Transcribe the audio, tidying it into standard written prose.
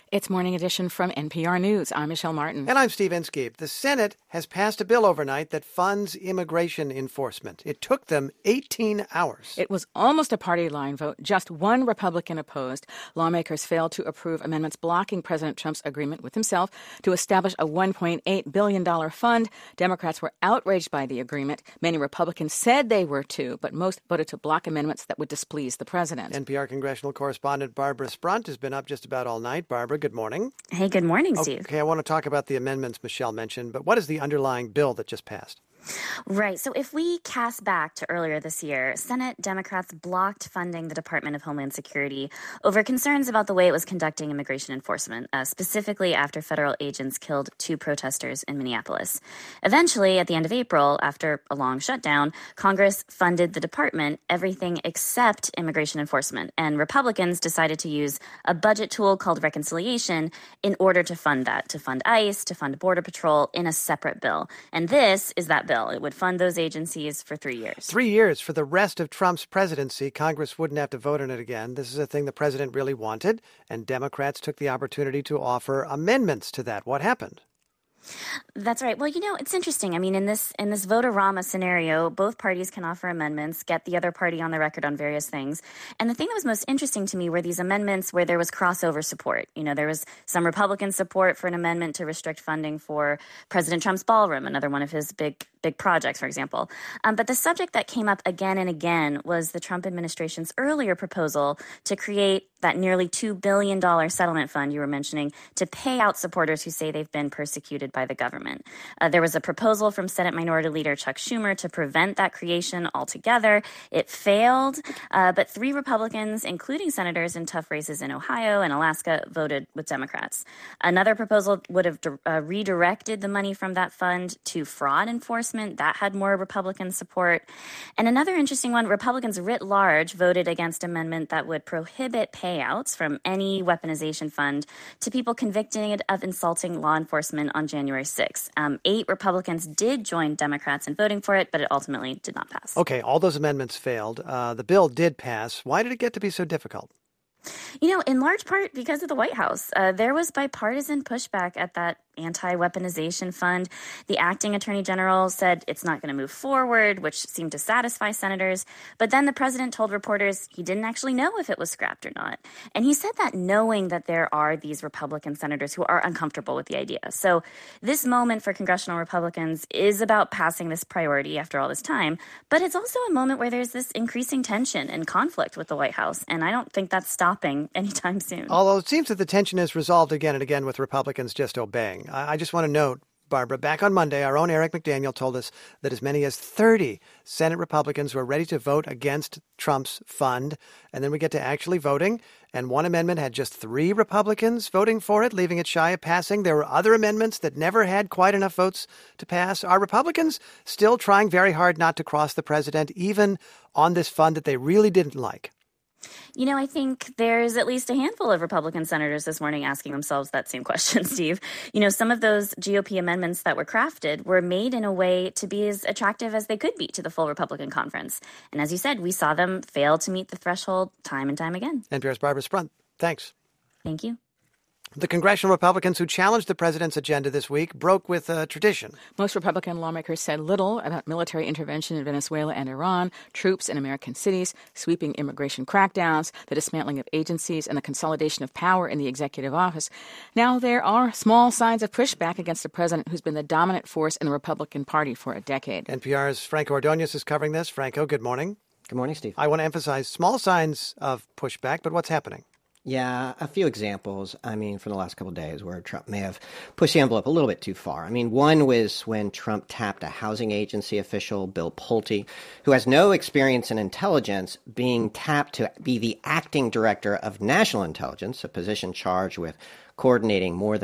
It's Morning Edition from NPR News. I'm Michelle Martin. And I'm Steve Inskeep. The Senate has passed a bill overnight that funds immigration enforcement. It took them 18 hours. It was almost a party line vote. Just one Republican opposed. Lawmakers failed to approve amendments blocking President Trump's agreement with himself to establish a $1.8 billion fund. Democrats were outraged by the agreement. Many Republicans said they were too, but most voted to block amendments that would displease the president. NPR congressional correspondent Barbara Sprunt has been up just about all night. Barbara, good morning. Hey, good morning, Steve. Okay, I want to talk about the amendments Michelle mentioned, but what is the underlying bill that just passed? Right. So if we cast back to earlier this year, Senate Democrats blocked funding the Department of Homeland Security over concerns about the way it was conducting immigration enforcement, specifically after federal agents killed 2 protesters in Minneapolis. Eventually, at the end of April, after a long shutdown, Congress funded the department, everything except immigration enforcement. And Republicans decided to use a budget tool called reconciliation in order to fund that, to fund ICE, to fund Border Patrol in a separate bill. And this is that bill. It would fund those agencies for 3 years. 3 years. For the rest of Trump's presidency, Congress wouldn't have to vote on it again. This is a thing the president really wanted, and Democrats took the opportunity to offer amendments to that. What happened? That's right. Well, it's interesting. I mean, in this vote-a-rama scenario, both parties can offer amendments, get the other party on the record on various things. And the thing that was most interesting to me were these amendments where there was crossover support. There was some Republican support for an amendment to restrict funding for President Trump's ballroom, another one of his big projects, for example. But the subject that came up again and again was the Trump administration's earlier proposal to create that nearly $2 billion settlement fund you were mentioning to pay out supporters who say they've been persecuted by the government. There was a proposal from Senate Minority Leader Chuck Schumer to prevent that creation altogether. It failed, but 3 Republicans, including senators in tough races in Ohio and Alaska, voted with Democrats. Another proposal would have redirected the money from that fund to fraud enforcement. That had more Republican support. And another interesting one, Republicans writ large voted against an amendment that would prohibit payouts from any weaponization fund to people convicted of insulting law enforcement on January 6th. 8 Republicans did join Democrats in voting for it, but it ultimately did not pass. Okay, all those amendments failed. The bill did pass. Why did it get to be so difficult? In large part because of the White House. There was bipartisan pushback at that anti-weaponization fund. The acting attorney general said it's not going to move forward, which seemed to satisfy senators. But then the president told reporters he didn't actually know if it was scrapped or not. And he said that knowing that there are these Republican senators who are uncomfortable with the idea. So this moment for congressional Republicans is about passing this priority after all this time. But it's also a moment where there's this increasing tension and conflict with the White House. And I don't think that's stopping anytime soon. Although it seems that the tension is resolved again and again with Republicans just obeying. I just want to note, Barbara, back on Monday, our own Eric McDaniel told us that as many as 30 Senate Republicans were ready to vote against Trump's fund. And then we get to actually voting. And one amendment had just 3 Republicans voting for it, leaving it shy of passing. There were other amendments that never had quite enough votes to pass. Are Republicans still trying very hard not to cross the president, even on this fund that they really didn't like? I think there's at least a handful of Republican senators this morning asking themselves that same question, Steve. Some of those GOP amendments that were crafted were made in a way to be as attractive as they could be to the full Republican conference. And as you said, we saw them fail to meet the threshold time and time again. NPR's Barbara Sprunt. Thanks. Thank you. The congressional Republicans who challenged the president's agenda this week broke with a tradition. Most Republican lawmakers said little about military intervention in Venezuela and Iran, troops in American cities, sweeping immigration crackdowns, the dismantling of agencies, and the consolidation of power in the executive office. Now there are small signs of pushback against a president who's been the dominant force in the Republican Party for a decade. NPR's Franco Ordonez is covering this. Franco, good morning. Good morning, Steve. I want to emphasize small signs of pushback, but what's happening? Yeah, a few examples, from the last couple of days where Trump may have pushed the envelope a little bit too far. One was when Trump tapped a housing agency official, Bill Pulte, who has no experience in intelligence, being tapped to be the acting director of national intelligence, a position charged with coordinating more than